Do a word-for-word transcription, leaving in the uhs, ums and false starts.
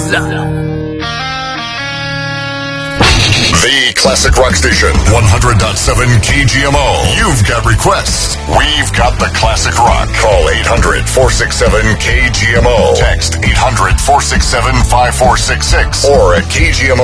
The Classic Rock Station, one hundred point seven K G M O. You've got requests. We've got the Classic Rock. Call eight hundred, four six seven, K G M O. Text eight hundred, four six seven, five four six six or at K G M O.